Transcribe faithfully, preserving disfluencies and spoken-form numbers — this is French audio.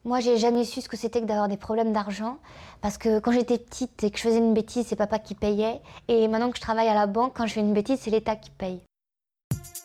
Moi, j'ai jamais su ce que c'était que d'avoir des problèmes d'argent, parce que quand j'étais petite et que je faisais une bêtise, c'est papa qui payait. Et maintenant que je travaille à la banque, quand je fais une bêtise, c'est l'État qui paye.